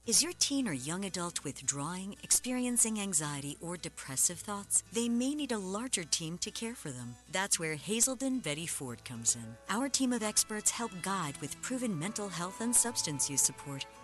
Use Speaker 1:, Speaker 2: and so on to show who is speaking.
Speaker 1: Is your teen or young adult withdrawing, experiencing anxiety, or depressive thoughts? They may need a larger team to care for them. That's where Hazelden Betty Ford comes in. Our team of experts help guide with proven mental health and substance use support